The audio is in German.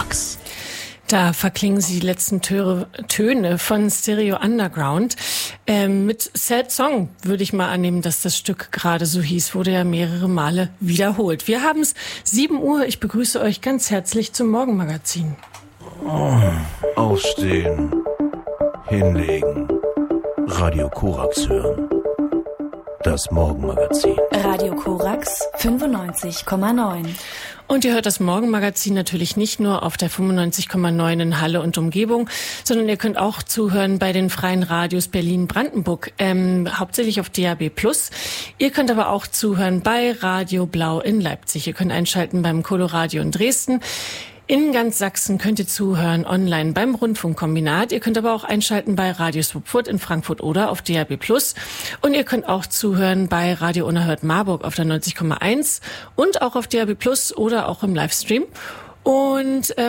Korax. Da verklingen sie die letzten Töne von Stereo Underground. Mit Sad Song würde ich mal annehmen, dass das Stück gerade so hieß, wurde ja mehrere Male wiederholt. Wir haben es 7 Uhr. Ich begrüße euch ganz herzlich zum Morgenmagazin. Aufstehen, hinlegen, Radio Korax hören. Das Morgenmagazin. Radio Korax 95,9. Und ihr hört das Morgenmagazin natürlich nicht nur auf der 95,9 in Halle und Umgebung, sondern ihr könnt auch zuhören bei den freien Radios Berlin-Brandenburg, hauptsächlich auf DAB+. Ihr könnt aber auch zuhören bei Radio Blau in Leipzig. Ihr könnt einschalten beim Coloradio in Dresden. In ganz Sachsen könnt ihr zuhören online beim Rundfunkkombinat. Ihr könnt aber auch einschalten bei Radio Swupfurt in Frankfurt oder auf DAB+. Und ihr könnt auch zuhören bei Radio Unerhört Marburg auf der 90,1 und auch auf DAB+ oder auch im Livestream. Und